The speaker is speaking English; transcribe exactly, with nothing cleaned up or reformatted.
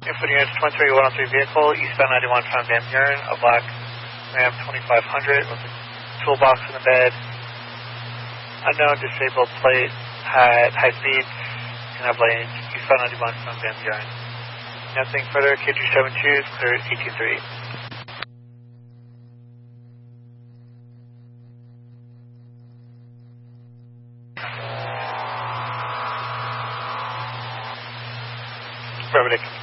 Info units two three one oh three vehicle, eastbound ninety-one from Van Buren, a black Ram twenty-five hundred with a toolbox in the bed. Unknown disabled plate, had high speeds, can have lanes, eastbound ninety-one from Van Buren. Nothing further, K G seven two is clear at eighteen three. Affirmative.